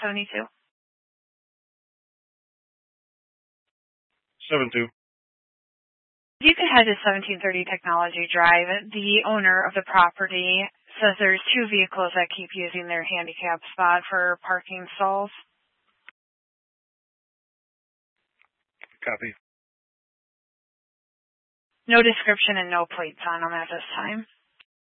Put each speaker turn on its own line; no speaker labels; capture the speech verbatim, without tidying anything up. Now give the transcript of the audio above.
seventy-two.
seven two.
You can head to seventeen thirty Technology Drive. The owner of the property says there's two vehicles that keep using their handicap spot for parking stalls.
Copy.
No description and no plates on them at this time.